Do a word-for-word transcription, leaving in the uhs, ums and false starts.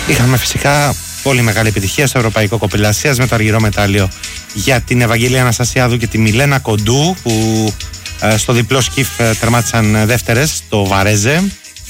Είχαμε φυσικά πολύ μεγάλη επιτυχία στο Ευρωπαϊκό Κοπέλα Ασίας με το αργυρό μετάλλιο για την Ευαγγελία Αναστασιάδου και τη Μιλένα Κοντού, που ε, στο διπλό σκιφ ε, τερμάτισαν δεύτερες στο Βαρέζε.